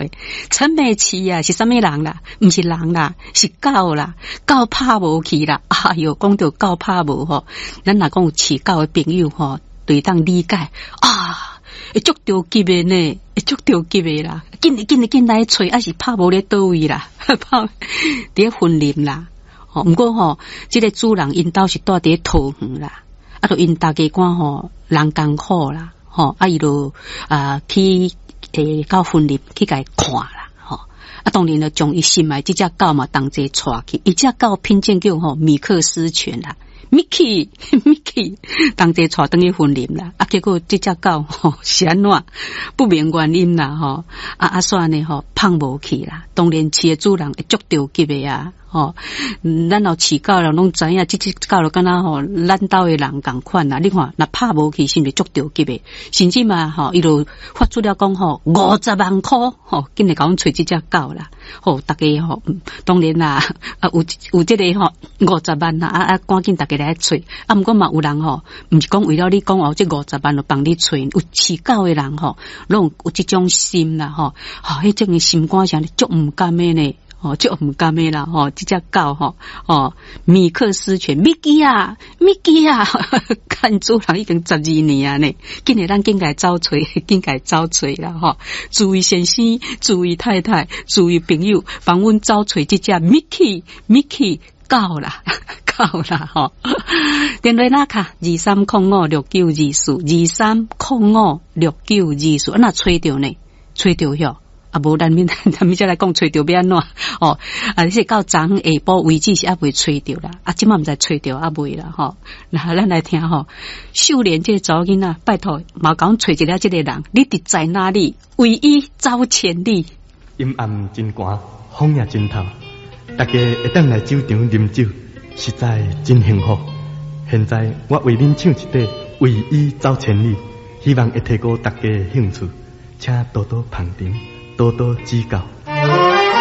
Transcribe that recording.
诶，陈美琪啊，是啥物人啦？毋是人啦，是狗啦，狗拍无去啦。哎哟，讲到狗拍无吼，咱若讲有饲狗的朋友吼，对当理解啊，会足着急的呢，会足着急的啦，紧来找，还是拍无咧倒位啦，拍伫咧森林啦。吼，毋过吼，即个主人因兜是住伫桃园啦，啊，著因大家讲吼，人艰苦啦，吼，啊，伊就去到森林去甲伊看啦，吼，啊，当然了，将伊心爱即只狗嘛，同齐带去，伊只狗品种叫吼米克斯犬啦。Mickey， 当地带登去森林啦，啊，结果这只狗吼是安怎不明原因啦吼，算呢吼放无去啦，当然饲的主人会足着急的啊，吼，咱老饲狗人拢知影，这只狗就敢若吼咱兜的人共款啦，你看若拍无去，是毋是足着急的？甚至嘛吼，伊就发出了讲吼50万块，吼，紧来甲阮找这只狗啦，吼，大家吼，当然啦，有这个吼50万啦，赶紧大家来找，毋过嘛有人吼，毋是讲为了你讲哦，这50万就帮你找，有饲狗的人吼，拢有这种心啦吼，迄种的心肝上足毋甘的呢。哦，就唔甘的啦，吼，这只狗吼，哦，米克斯犬，米基啊，看主人已经12年啊呢，今日咱紧来找找啦，吼，注意先生，注意太太，注意朋友，帮阮找找这只米奇狗啦，吼，电话那卡23056924，23056924，啊，那吹着呢，吹着哟。啊，无咱们再来讲吹着要安怎哦？是到昨下晡为止是还未吹着啦，即马毋知吹着还未啦吼。那咱来听吼，秀莲这个查某囡仔，拜托，毛讲找一了这个人，你伫在哪里？为伊走千里。 阴暗真寒，风也真透，大家会当来酒场啉酒，实在真幸福。现在我为恁唱一段《为伊走千里》，希望会提高大家的兴趣，请多多捧场。多多指教。